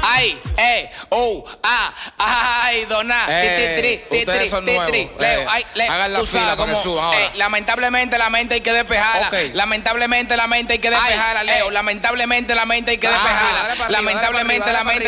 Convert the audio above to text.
Ay, ay, dona. Ustedes son nuevos. Hagan la fila para que suban ahora. Lamentablemente la mente hay que despejarla. Okay. Lamentablemente la mente hay que despejarla, Leo. Lamentablemente la mente hay que despejarla. Lamentablemente la mente